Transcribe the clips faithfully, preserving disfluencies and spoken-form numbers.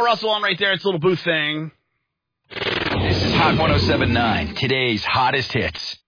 Russell on right there. It's a little booth thing. This is Hot one oh seven point nine, today's hottest hits.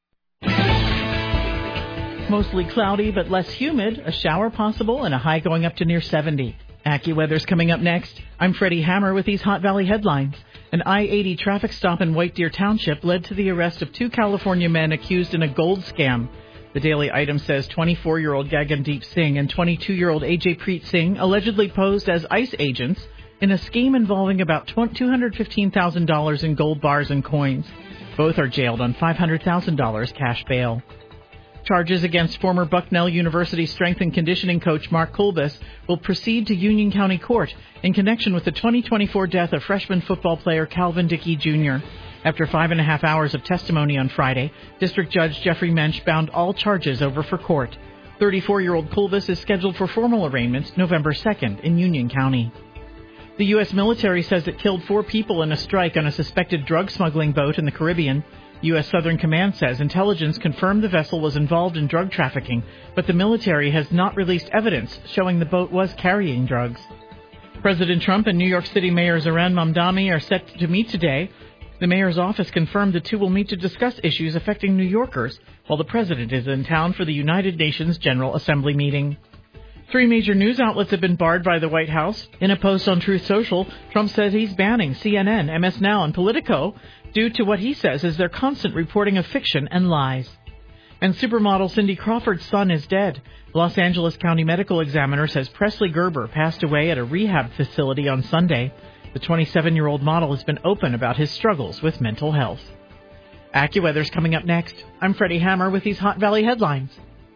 Mostly cloudy but less humid, a shower possible, and a high going up to near seventy. AccuWeather's coming up next. I'm Freddie Hammer with these Hot Valley headlines. An I eighty traffic stop in White Deer Township led to the arrest of two California men accused in a gold scam. The Daily Item says twenty-four-year-old Gagandeep Singh and twenty-two-year-old A J Preet Singh allegedly posed as ICE agents in a scheme involving about two hundred fifteen thousand dollars in gold bars and coins. Both are jailed on five hundred thousand dollars cash bail. Charges against former Bucknell University strength and conditioning coach Mark Kulbis will proceed to Union County Court in connection with the twenty twenty-four death of freshman football player Calvin Dickey Junior After five and a half hours of testimony on Friday, District Judge Jeffrey Mensch bound all charges over for court. thirty-four-year-old Kulbis is scheduled for formal arraignment November second in Union County. The U S military says it killed four people in a strike on a suspected drug smuggling boat in the Caribbean. U S Southern Command says intelligence confirmed the vessel was involved in drug trafficking, but the military has not released evidence showing the boat was carrying drugs. President Trump and New York City Mayor Zohran Mamdani are set to meet today. The mayor's office confirmed the two will meet to discuss issues affecting New Yorkers, while the president is in town for the United Nations General Assembly meeting. Three major news outlets have been barred by the White House. In a post on Truth Social, Trump says he's banning C N N, M S Now, and Politico due to what he says is their constant reporting of fiction and lies. And supermodel Cindy Crawford's son is dead. Los Angeles County Medical Examiner says Presley Gerber passed away at a rehab facility on Sunday. The twenty-seven-year-old model has been open about his struggles with mental health. AccuWeather's coming up next. I'm Freddie Hammer with these Hot Valley headlines.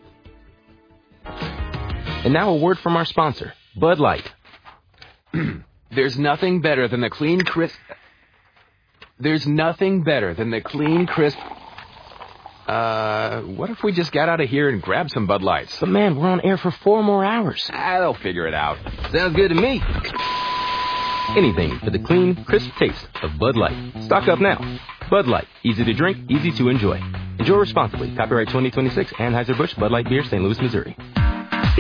And now a word from our sponsor, Bud Light. There's nothing better than the clean, crisp... There's nothing better than the clean, crisp... Uh, what if we just got out of here and grabbed some Bud Lights? But man, we're on air for four more hours. Ah, they'll figure it out. Sounds good to me. Anything for the clean, crisp taste of Bud Light. Stock up now. Bud Light. Easy to drink, easy to enjoy. Enjoy responsibly. Copyright twenty twenty-six, Anheuser-Busch Bud Light Beer, Saint Louis, Missouri.